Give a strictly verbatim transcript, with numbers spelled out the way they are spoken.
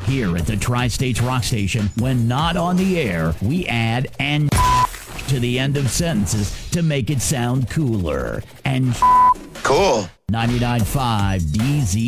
Here at the Tri-States Rock Station, when not on the air, we add and to the end of sentences to make it sound cooler. And Cool. ninety-nine point five D Z